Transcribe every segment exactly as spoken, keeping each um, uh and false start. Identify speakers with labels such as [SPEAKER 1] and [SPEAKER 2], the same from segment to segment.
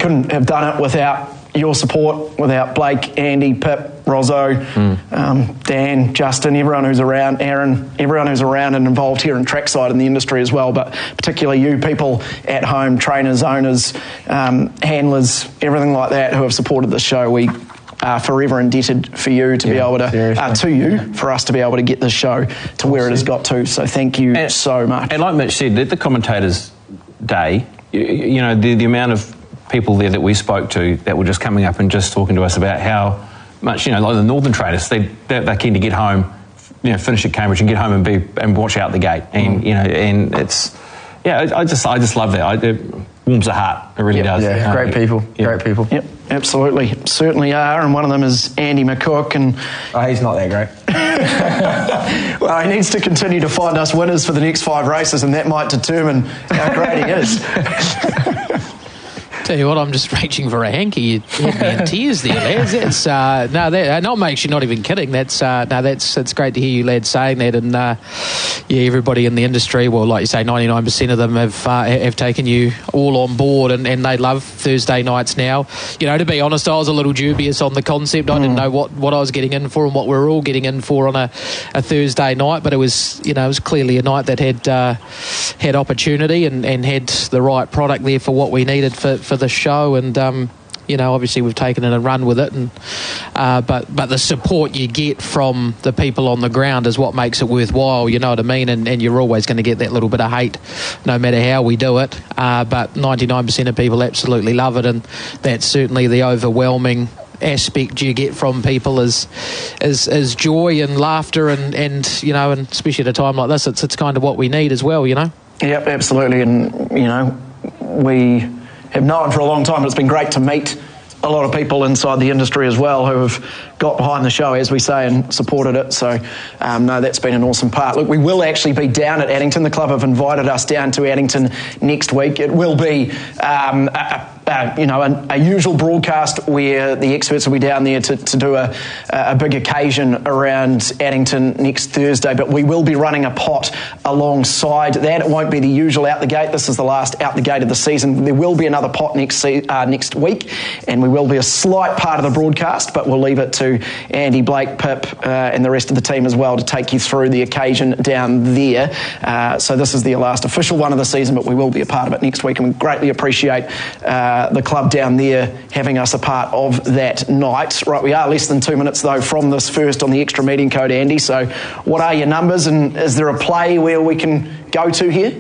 [SPEAKER 1] couldn't have done it without your support, without Blake, Andy, Pip, Rozzo, mm. um, Dan, Justin, everyone who's around, Aaron, everyone who's around and involved here in trackside in the industry as well, but particularly you people at home, trainers, owners, um, handlers, everything like that who have supported the show. We are forever indebted for you to yeah, be able to, uh, to you, for us to be able to get this show to where it has got to. So thank you
[SPEAKER 2] and,
[SPEAKER 1] so much.
[SPEAKER 2] And like Mitch said, at the commentators' day, you, you know, the, the amount of people there that we spoke to that were just coming up and just talking to us about how much, you know, like the Northern traders, they, they're, they're keen to get home, you know, finish at Cambridge and get home and be and watch out the gate. And, mm. you know, and it's, yeah, I just I just love that. I, it warms the heart. It really
[SPEAKER 3] yep,
[SPEAKER 2] does.
[SPEAKER 3] Yeah,
[SPEAKER 2] um,
[SPEAKER 3] great people.
[SPEAKER 2] Yeah.
[SPEAKER 3] Great people.
[SPEAKER 1] Yep, absolutely. Certainly are. And one of them is Andy McCook. And
[SPEAKER 3] oh, he's not that great.
[SPEAKER 1] Well, he needs to continue to find us winners for the next five races, and that might determine how great he is.
[SPEAKER 4] Tell you what, I'm just reaching for a hanky. You had me in tears there, lads. That's uh, no, that not makes you not even kidding. That's uh, no, that's it's great to hear you lads saying that, and uh, yeah, everybody in the industry, well, like you say, ninety-nine percent of them have uh, have taken you all on board, and, and they love Thursday nights now. You know, to be honest, I was a little dubious on the concept. I mm. didn't know what, what I was getting in for and what we were all getting in for on a, a Thursday night, but it was, you know, it was clearly a night that had uh, had opportunity and, and had the right product there for what we needed for, for the show. And um, you know, obviously we've taken it and run with it, and uh, but but the support you get from the people on the ground is what makes it worthwhile. You know what I mean? And, and you're always going to get that little bit of hate, no matter how we do it. Uh, but ninety-nine percent of people absolutely love it, and that's certainly the overwhelming aspect you get from people is is, is joy and laughter, and, and you know, and especially at a time like this, it's it's kind of what we need as well. You know?
[SPEAKER 1] Yep, absolutely. And you know, we have known for a long time, but it's been great to meet a lot of people inside the industry as well who have got behind the show, as we say, and supported it. So, um, no, that's been an awesome part. Look, we will actually be down at Addington. The club have invited us down to Addington next week. It will be, um, a, a, you know, a, a usual broadcast where the experts will be down there to, to do a, a big occasion around Addington next Thursday. But we will be running a pot alongside that. It won't be the usual out the gate. This is the last out the gate of the season. There will be another pot next se- uh, next week, and we will be a slight part of the broadcast, but we'll leave it to Andy, Blake, Pip, uh, and the rest of the team as well to take you through the occasion down there. Uh, so this is the last official one of the season, but we will be a part of it next week, and we greatly appreciate uh, the club down there having us a part of that night. Right, we are less than two minutes though from this first on the extra meeting code, Andy. So what are your numbers, and is there a play where we can go to here?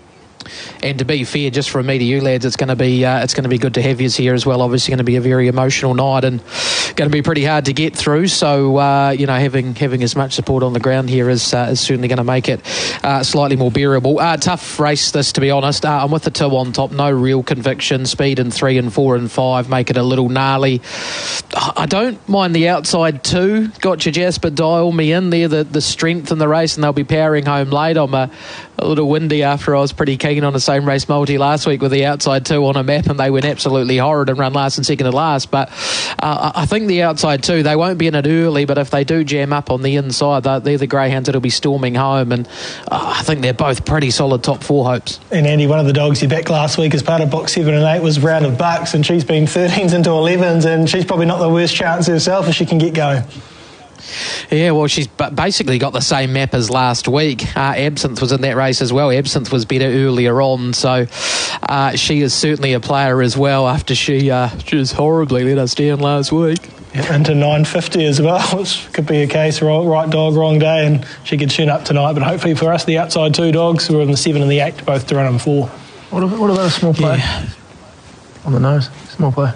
[SPEAKER 4] And to be fair, just from me to you lads, it's going to be uh, it's going to be good to have you here as well. Obviously, going to be a very emotional night and going to be pretty hard to get through. So uh, you know, having having as much support on the ground here is uh, is certainly going to make it uh, slightly more bearable. Uh, tough race this, to be honest. Uh, I'm with the two on top. No real conviction. Speed in three and four and five make it a little gnarly. I don't mind the outside two. Got your Jasper dial me in there. The the strength in the race, and they'll be powering home late. I'm a, a little windy after I was pretty keen on the same race multi last week with the outside two on a map, and they went absolutely horrid and run last and second to last. But uh, I think the outside two, they won't be in it early, but if they do jam up on the inside, they're, they're the greyhounds that'll be storming home, and uh, I think they're both pretty solid top four hopes.
[SPEAKER 5] And Andy, one of the dogs you backed last week as part of box seven and eight was Round of Bucks, and she's been thirteens into elevens, and she's probably not the worst chance herself if she can get going.
[SPEAKER 4] Yeah, well, she's basically got the same map as last week. Uh, Absinthe was in that race as well. Absinthe was better earlier on, so uh, she is certainly a player as well after she uh, just horribly let us down last week.
[SPEAKER 5] Yeah, into nine fifty as well, which could be a case, right dog, wrong day, and she could tune up tonight. But hopefully for us, the outside two dogs, we're in the seven and the eight, both to run them four.
[SPEAKER 3] What about, what about a small play? Yeah. On the nose, small play.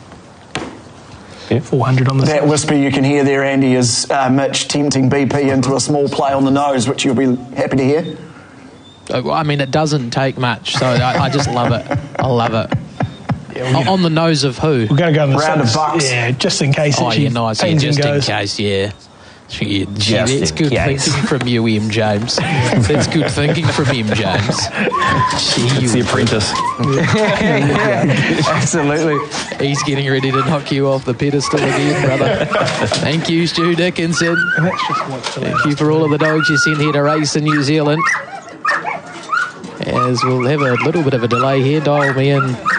[SPEAKER 5] Yeah. four hundred on the
[SPEAKER 1] That
[SPEAKER 5] side.
[SPEAKER 1] whisper you can hear there, Andy, is uh, Mitch tempting B P into a small play on the nose, which you'll be happy to hear.
[SPEAKER 4] I mean, it doesn't take much, so I, I just love it. I love it. Yeah, on, on the nose of who?
[SPEAKER 5] We're going to go on the
[SPEAKER 1] Round
[SPEAKER 5] six.
[SPEAKER 1] of Bucks.
[SPEAKER 5] Yeah, just in case.
[SPEAKER 4] Oh,
[SPEAKER 5] she
[SPEAKER 4] yeah, nice. Yeah, just in case, yeah. Yeah, gee, that's good
[SPEAKER 2] case.
[SPEAKER 4] thinking from you, M. James. That's good thinking from M. James. Gee,
[SPEAKER 2] it's the apprentice.
[SPEAKER 1] Yeah, absolutely.
[SPEAKER 4] He's getting ready to knock you off the pedestal again, brother. Thank you, Stu Dickinson.
[SPEAKER 5] And that's just what's
[SPEAKER 4] Thank you for all of the dogs you sent here to race in New Zealand. As we'll have a little bit of a delay here. Dial me in